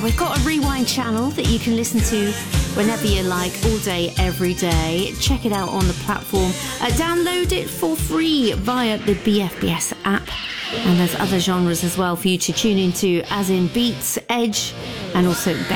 we've got a rewind channel that you can listen to whenever you like, all day, every day. Check it out on the platform. Download it for free via the BFBS app. And there's other genres as well for you to tune into, as in beats, edge, and also